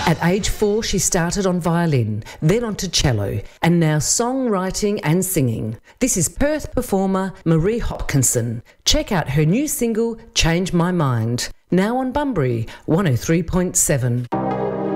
At age 4, she started on violin, then onto cello, and now songwriting and singing. This is Perth performer Marie Hopkinson. Check out her new single, Change My Mind, now on Bunbury 103.7.